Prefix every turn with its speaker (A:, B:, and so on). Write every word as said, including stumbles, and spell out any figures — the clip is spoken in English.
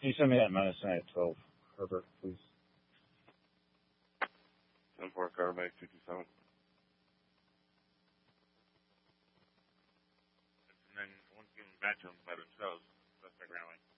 A: Can you send me that medicine at twelve, Herbert, please?
B: ten four, Carbonate two two seven. And then once given back to them by themselves, that's their ground line.